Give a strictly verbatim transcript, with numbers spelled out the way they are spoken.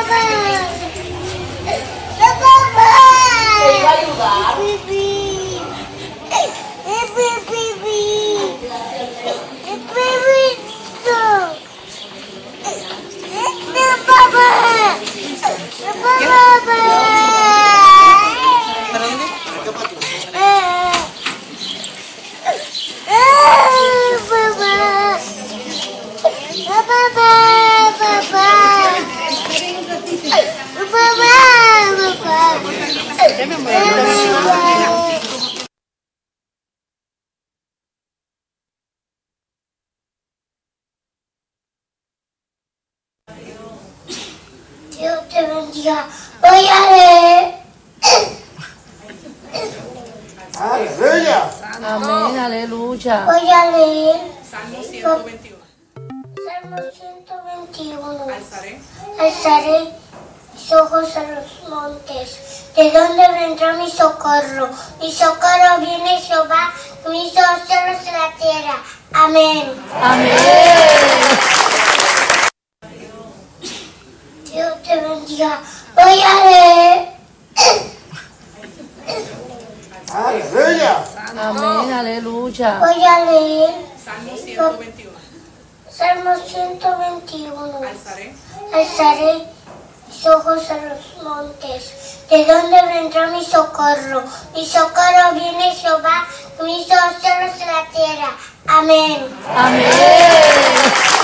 ¿Te iba a ayudar? Dios te bendiga. Voy a leer. ¡Aleluya! Amén, aleluya. Voy a leer. Salmo ciento veintiuno. Salmo ciento veintiuno. Alzaré Alzaré mis ojos a los montes. ¿De dónde vendrá mi socorro? Mi socorro viene de Jehová, que hizo los cielos y la tierra. Amén. Amén. Dios te bendiga. Voy a leer. ¡Aleluya! Amén, aleluya. Voy a leer. Salmo ciento veintiuno. Salmo ciento veintiuno. Alzaré Alzaré mis ojos a los montes. ¿De dónde vendrá mi socorro? Mi socorro viene de Jehová, que hizo los cielos y la tierra. Amén. Amén.